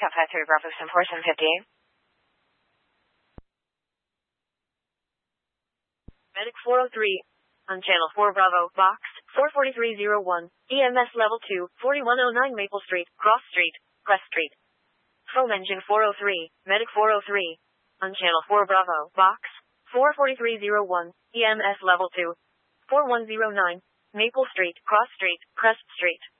Top 53 Bravo Sim 4750. Medic 403. On Channel 4 Bravo, Box 44301. EMS Level 2, 4109 Maple Street, Cross Street, Crest Street. Foam Engine 403. Medic 403. On Channel 4 Bravo, Box 44301. EMS Level 2, 4109 Maple Street, Cross Street, Crest Street.